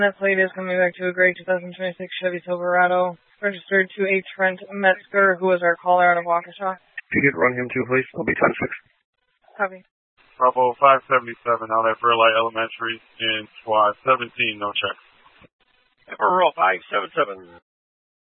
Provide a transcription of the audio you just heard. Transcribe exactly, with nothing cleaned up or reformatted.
That plate is coming back to a gray two thousand twenty-six Chevy Silverado, registered to a Trent Metzger, who was our caller out of Waukesha. If you could run him too, please. I'll be ten six. Copy. Bravo five seventy-seven out at Burleigh Elementary in Squad seventeen, no checks. Emerald five seven seven.